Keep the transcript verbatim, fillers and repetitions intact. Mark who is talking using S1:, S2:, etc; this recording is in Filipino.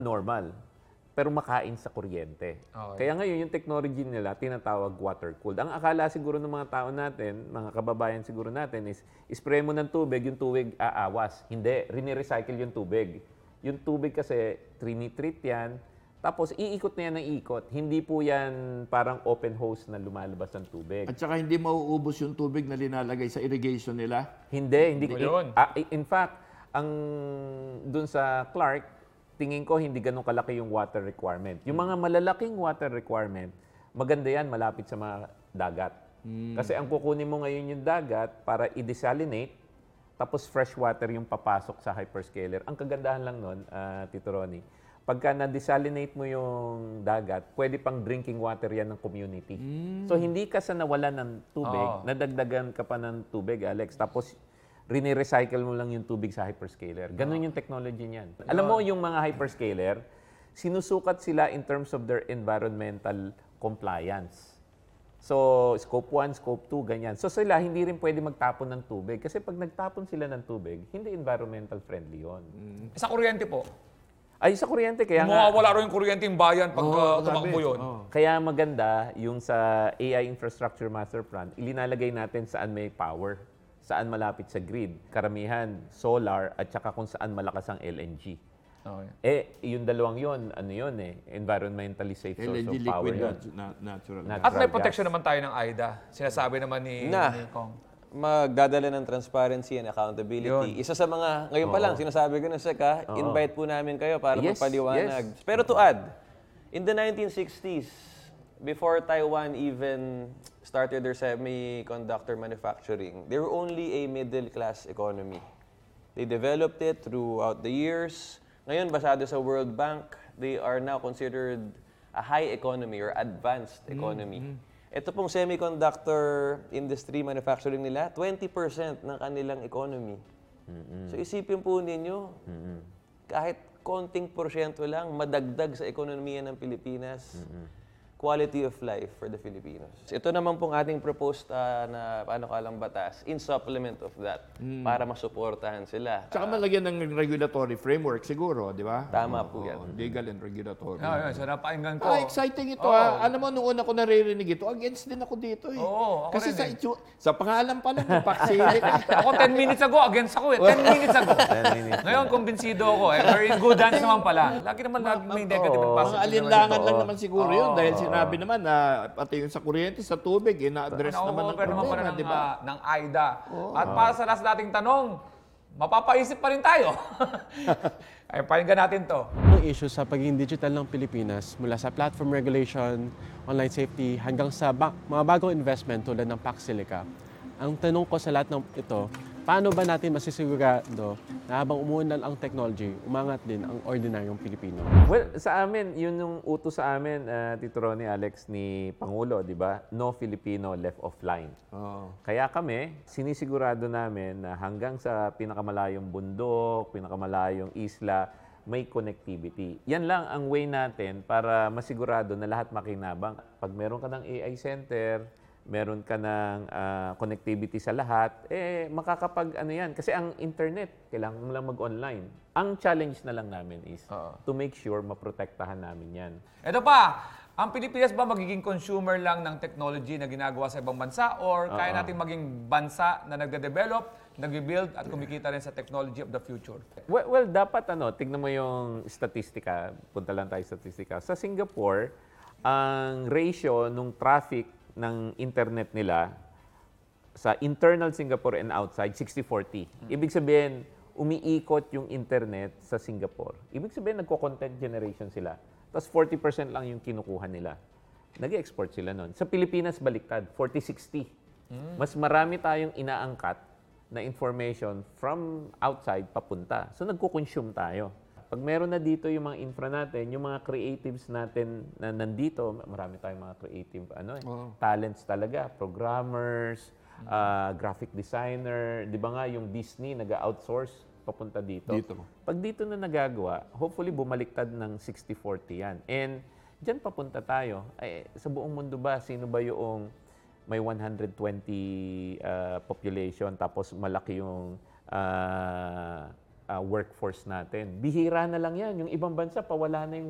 S1: normal, pero makain sa kuryente.
S2: Okay.
S1: Kaya ngayon, yung technology nila, tinatawag water-cooled. Ang akala siguro ng mga tao natin, mga kababayan siguro natin, is spray mo ng tubig, yung tubig aawas. Hindi, rini-recycle yung tubig. Yung tubig kasi, trinitreat yan, tapos iikot na yan ng ikot. Hindi po yan parang open hose na lumalabas ng tubig.
S3: At saka hindi mauubos yung tubig na linalagay sa irrigation nila.
S1: Hindi, hindi.
S2: O yun.
S1: ah, in fact, ang dun sa Clark, tingin ko hindi ganun kalaki yung water requirement. Yung mga malalaking water requirement, maganda yan malapit sa mga dagat. Kasi ang kukunin mo ngayon yung dagat para i-desalinate, tapos fresh water yung papasok sa hyperscaler. Ang kagandahan lang nun, uh, Tito Ronnie, pagka na-desalinate mo yung dagat, pwede pang drinking water yan ng community. So hindi ka sa nawalan ng tubig,
S2: Oo.
S1: nadagdagan ka pa ng tubig, Alex, tapos rini-recycle mo lang yung tubig sa hyperscaler. Ganun yung technology niyan. Alam mo, yung mga hyperscaler, sinusukat sila in terms of their environmental compliance. So, scope one, scope two, ganyan. So, sila hindi rin pwede magtapon ng tubig. Kasi pag nagtapon sila ng tubig, hindi environmental friendly yon.
S2: Sa kuryente po,
S1: Ay, sa kuryente, kaya nga,
S2: mawawala rin yung kuryente yung bayan pag
S3: Oo,
S2: uh,
S3: sabi.
S2: tumakbo yun.
S3: Oo.
S1: kaya maganda yung sa A I Infrastructure Master Plan, ilinalagay natin saan may power, saan malapit sa grid. Karamihan, solar, at saka kung saan malakas ang L N G.
S2: Okay.
S1: Eh, yung dalawang yun, ano yun eh, environmentally safe
S3: L
S1: source
S3: N G
S1: of power
S3: liquid
S1: yun.
S3: nat- na- natural.
S1: Nat-
S2: At may
S1: Natural
S2: protection
S1: gas.
S2: naman tayo ng AIDA. Sinasabi naman ni,
S4: Na.
S2: ni Kong.
S4: Magdadala ng transparency and accountability.
S2: Yun.
S4: Isa sa mga, ngayon pa lang, sinasabi ko na Sek ha, invite po namin kayo para
S1: Yes,
S4: magpaliwanag.
S1: yes.
S4: Pero to add, in the nineteen sixties, before Taiwan even started their semiconductor manufacturing, they were only a middle-class economy. They developed it throughout the years. Ngayon, basado sa World Bank, they are now considered a high economy or advanced economy. Ito pong semiconductor industry manufacturing nila, twenty percent ng kanilang economy. So isipin po ninyo, kahit konting porsyento lang, madagdag sa ekonomiya ng Pilipinas, quality of life for the Filipinos. Ito naman pong ating proposed ah, na paano kalang batas, in supplement of that, para masuportahan sila.
S3: Tsaka malagyan ng regulatory framework siguro, di ba?
S4: Tama po
S3: Oo,
S4: yan.
S3: legal and regulatory.
S2: Ah, yun, so napakinggan ko.
S3: Ah, exciting ito
S2: Oo.
S3: ha. Alam mo, nung una ko naririnig ito, against din ako dito eh.
S2: Oo, ako
S3: Kasi
S2: rin
S3: sa,
S2: eh.
S3: itu- sa pangalan pa lang, paksili ka.
S2: Ako ten minutes ago, against ako eh. ten minutes ago.
S1: ten minutes.
S2: Ngayon, kumbinsido ako eh. We're in good hands naman pala. Lagi naman lagi may negative and
S1: Oo.
S2: positive.
S3: Mga alinlangan
S1: Oo.
S3: lang naman siguro yun dahil sinabi naman na pati yung sa kuryente, sa tubig, ina-address naman ng
S2: Naman naman pala
S3: problema,
S2: ng,
S3: di ba?
S2: ah, ng AIDA. At para sa last dating tanong, mapapaisip pa rin tayo. Ay, pakinggan natin to.
S5: Ang issue sa pagiging digital ng Pilipinas mula sa platform regulation, online safety, hanggang sa ba- mga bagong investment tulad ng Pax Silica. Ang tanong ko sa lahat ng ito, paano ba natin masisigurado na habang umuunlad ang technology, umangat din ang ordinaryong Pilipino?
S1: Well, sa amin, yun yung utos sa amin, uh, Tito Ronnie, Alex, ni Pangulo, di ba? No Filipino left offline.
S3: Oo.
S1: Kaya kami, sinisigurado namin na hanggang sa pinakamalayong bundok, pinakamalayong isla, may connectivity. Yan lang ang way natin para masigurado na lahat makinabang. Pag meron ka ng A I center, meron ka ng ah, connectivity sa lahat, eh makakapag ano yan. Kasi ang internet, kailangan mo lang mag-online. Ang challenge na lang namin is
S2: Oo.
S1: to make sure maprotektahan namin yan.
S2: Ito pa, ang Pilipinas ba magiging consumer lang ng technology na ginagawa sa ibang bansa or kaya natin maging bansa na nagde-develop, nag-build at kumikita rin sa technology of the future?
S1: Well, well, dapat ano, tignan mo yung statistika. Punta lang tayo sa statistika. Sa Singapore, ang ratio nung traffic ng internet nila sa internal Singapore and outside, sixty forty. Ibig sabihin, umiikot yung internet sa Singapore. Ibig sabihin, nagko-content generation sila. Tapos forty percent lang yung kinukuha nila. Nag-export sila nun. Sa Pilipinas, baliktad, forty sixty. Mas marami tayong inaangkat na information from outside papunta. So, nagko-consume tayo. Pag meron na dito yung mga infra natin, yung mga creatives natin na nandito, marami tayong mga creative ano eh, talents talaga, programmers, ah, graphic designer, 'di ba nga yung Disney nag-outsource papunta dito.
S3: Dito.
S1: Pag dito na nagagawa, hopefully bumaliktad ng sixty forty yan. And diyan papunta tayo. Ay, sa buong mundo ba, sino ba yung may one hundred twenty ah, population tapos malaki yung ah, ah, workforce natin. Bihira na lang yan. Yung ibang bansa, pawala na yung